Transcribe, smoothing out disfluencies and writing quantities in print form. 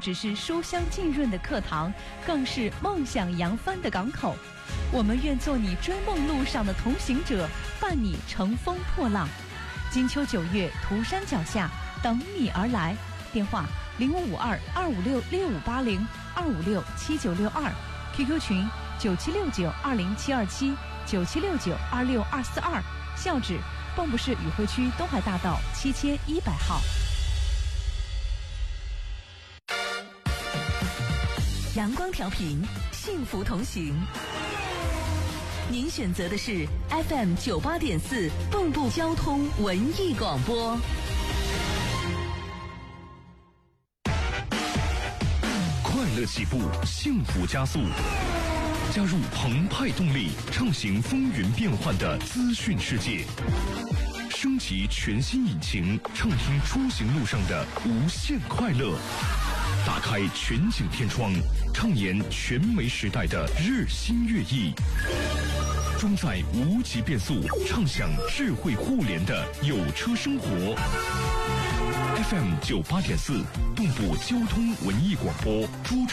只是书香浸润的课堂，更是梦想扬帆的港口。我们愿做你追梦路上的同行者，伴你乘风破浪。金秋9月，涂山脚下等你而来。电话0552566580，2567962，QQ 群9769207727，9769262442，校址蚌埠市宇辉区东海大道7100号。 阳光调频，幸福同行。您选择的是 FM 98.4蚌埠交通文艺广播。 快乐起步，幸福加速。加入澎湃动力，畅行风云变幻的资讯世界。升级全新引擎，畅听出行路上的无限快乐。打开全景天窗，畅言全媒时代的日新月异。装载无极变速，畅享智慧互联的有车生活。FM 98.4蚌埠交通文艺广播，